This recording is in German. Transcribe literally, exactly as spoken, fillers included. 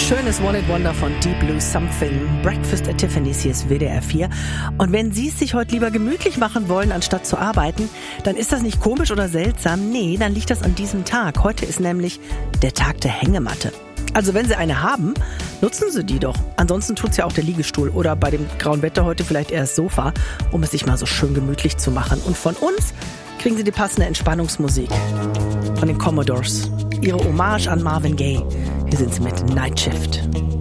Schönes One-Hit-Wonder von Deep Blue Something. Breakfast at Tiffany's, hier ist W D R vier. Und wenn Sie es sich heute lieber gemütlich machen wollen, anstatt zu arbeiten, dann ist das nicht komisch oder seltsam. Nee, dann liegt das an diesem Tag. Heute ist nämlich der Tag der Hängematte. Also wenn Sie eine haben, nutzen Sie die doch. Ansonsten tut's ja auch der Liegestuhl oder bei dem grauen Wetter heute vielleicht eher das Sofa, um es sich mal so schön gemütlich zu machen. Und von uns kriegen Sie die passende Entspannungsmusik von den Commodores. Ihre Hommage an Marvin Gaye. Hier sind Sie mit Night Shift.